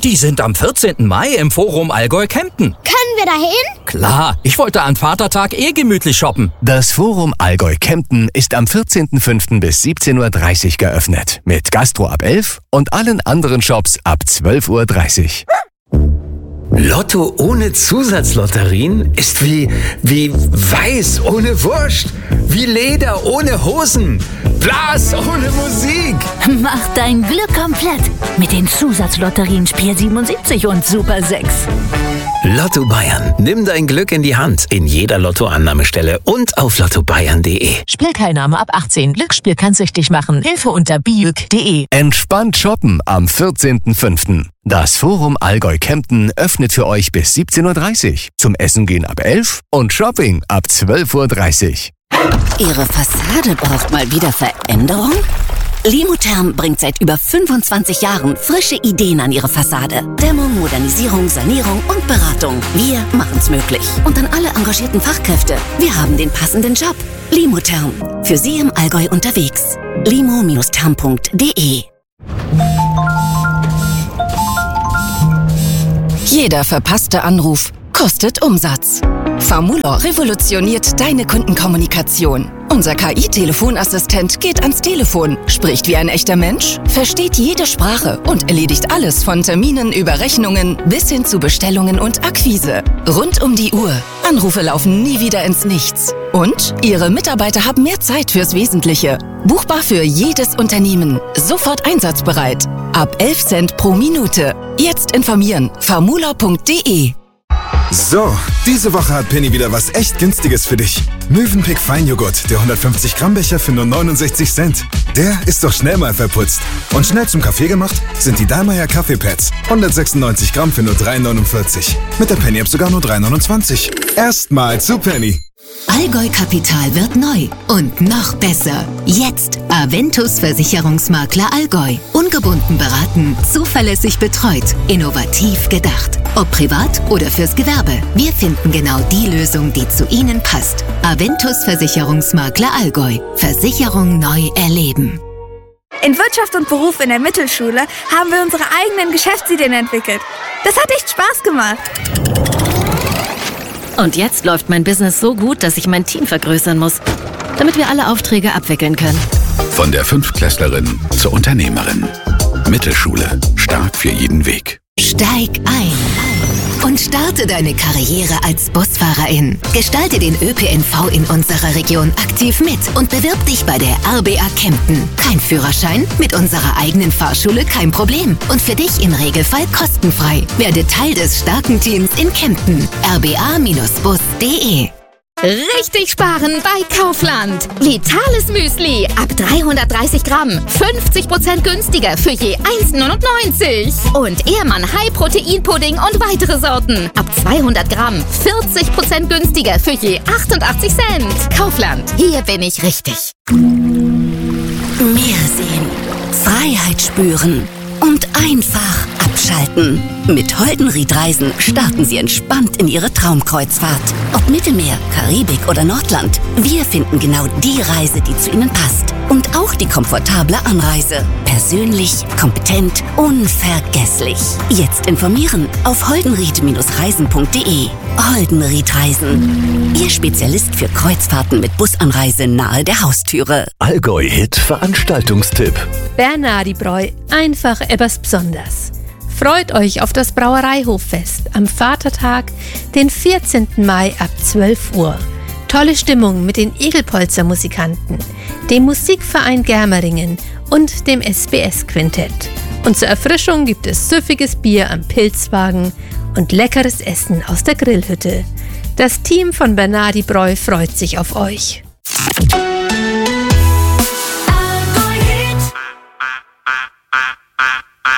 Die sind am 14. Mai im Forum Allgäu-Kempten. Können wir da hin? Klar, ich wollte an Vatertag gemütlich shoppen. Das Forum Allgäu-Kempten ist am 14.05. bis 17.30 Uhr geöffnet. Mit Gastro ab 11 und allen anderen Shops ab 12.30 Uhr. Lotto ohne Zusatzlotterien ist wie Weiß ohne Wurst, wie Leder ohne Hosen, Blas ohne Musik. Mach dein Glück komplett mit den Zusatzlotterien Spiel 77 und Super 6. Lotto Bayern. Nimm dein Glück in die Hand in jeder Lottoannahmestelle und auf lottobayern.de. Spielteilnahme ab 18. Glücksspiel kann süchtig machen. Hilfe unter biüg.de. Entspannt shoppen am 14.05. Das Forum Allgäu-Kempten öffnet für euch bis 17.30 Uhr. Zum Essen gehen ab 11 und Shopping ab 12.30 Uhr. Ihre Fassade braucht mal wieder Veränderung? Limotherm bringt seit über 25 Jahren frische Ideen an Ihre Fassade. Dämmung, Modernisierung, Sanierung und Beratung. Wir machen's möglich. Und an alle engagierten Fachkräfte. Wir haben den passenden Job. Limotherm. Für Sie im Allgäu unterwegs. limo-therm.de. Jeder verpasste Anruf kostet Umsatz. Famulor revolutioniert deine Kundenkommunikation. Unser KI-Telefonassistent geht ans Telefon, spricht wie ein echter Mensch, versteht jede Sprache und erledigt alles von Terminen über Rechnungen bis hin zu Bestellungen und Akquise. Rund um die Uhr. Anrufe laufen nie wieder ins Nichts. Und Ihre Mitarbeiter haben mehr Zeit fürs Wesentliche. Buchbar für jedes Unternehmen. Sofort einsatzbereit. Ab 11 Cent pro Minute. Jetzt informieren. famulor.de. So, diese Woche hat Penny wieder was echt Günstiges für dich. Mövenpick Feinjoghurt, der 150 Gramm Becher für nur 69 Cent. Der ist doch schnell mal verputzt. Und schnell zum Kaffee gemacht sind die Dallmayr Kaffeepads. 196 Gramm für nur 3,49. Mit der Penny-App sogar nur 3,29. Erstmal zu Penny. Allgäu Kapital wird neu und noch besser. Jetzt Aventus Versicherungsmakler Allgäu. Ungebunden beraten, zuverlässig betreut, innovativ gedacht. Ob privat oder fürs Gewerbe. Wir finden genau die Lösung, die zu Ihnen passt. Aventus Versicherungsmakler Allgäu. Versicherung neu erleben. In Wirtschaft und Beruf in der Mittelschule haben wir unsere eigenen Geschäftsideen entwickelt. Das hat echt Spaß gemacht. Und jetzt läuft mein Business so gut, dass ich mein Team vergrößern muss, damit wir alle Aufträge abwickeln können. Von der Fünftklässlerin zur Unternehmerin. Mittelschule. Stark für jeden Weg. Steig ein und starte deine Karriere als Busfahrerin. Gestalte den ÖPNV in unserer Region aktiv mit und bewirb dich bei der RBA Kempten. Kein Führerschein? Mit unserer eigenen Fahrschule kein Problem. Und für dich im Regelfall kostenfrei. Werde Teil des starken Teams in Kempten. rba-bus.de. Richtig sparen bei Kaufland. Vitales Müsli ab 330 Gramm. 50% günstiger für je 1,99. Und Ehrmann High Protein Pudding und weitere Sorten. Ab 200 Gramm. 40% günstiger für je 88 Cent. Kaufland. Hier bin ich richtig. Mehr sehen. Freiheit spüren. Und einfach abschalten. Mit Holdenried Reisen starten Sie entspannt in Ihre Traumkreuzfahrt. Ob Mittelmeer, Karibik oder Nordland, wir finden genau die Reise, die zu Ihnen passt. Und auch die komfortable Anreise. Persönlich, kompetent, unvergesslich. Jetzt informieren auf holdenried-reisen.de. Holdenried Reisen. Ihr Spezialist für Kreuzfahrten mit Busanreise nahe der Haustüre. Allgäu-Hit Veranstaltungstipp. Bernardi Bräu, einfach etwas Besonderes. Freut euch auf das Brauereihoffest am Vatertag, den 14. Mai ab 12 Uhr. Tolle Stimmung mit den Egelpolzer Musikanten, dem Musikverein Germeringen und dem SBS-Quintett. Und zur Erfrischung gibt es süffiges Bier am Pilzwagen und leckeres Essen aus der Grillhütte. Das Team von Bernardi Bräu freut sich auf euch.